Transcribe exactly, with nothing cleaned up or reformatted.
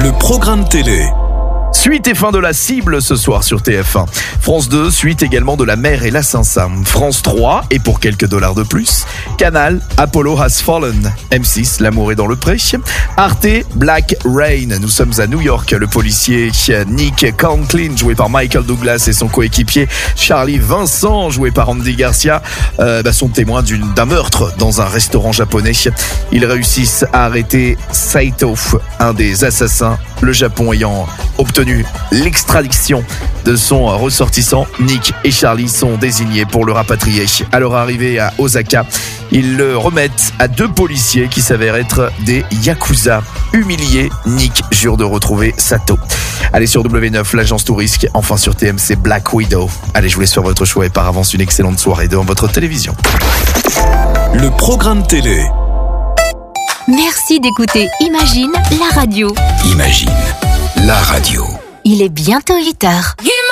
Le programme télé. Suite et fin de La Cible ce soir sur T F un. France deux, suite également de La Mère et l'Assassin. France trois, et pour quelques dollars de plus, Canal, Apollo Has Fallen. M six, L'amour est dans le pré. Arte, Black Rain. Nous sommes à New York. Le policier Nick Conklin, joué par Michael Douglas, et son coéquipier Charlie Vincent, joué par Andy Garcia, euh, bah, sont témoins d'une, d'un meurtre dans un restaurant japonais. Ils réussissent à arrêter Saito, un des assassins, le Japon ayant obtenu l'extradition de son ressortissant. Nick et Charlie sont désignés pour le rapatrier. À leur arrivée à Osaka, ils le remettent à deux policiers qui s'avèrent être des Yakuza. Humilié, Nick jure de retrouver Sato. Allez sur W neuf, l'agence Tourisque, enfin sur T M C Black Widow. Allez, je vous laisse faire votre choix et par avance une excellente soirée devant votre télévision. Le programme télé. Merci d'écouter Imagine la radio. Imagine la radio. Il est bientôt huit heures.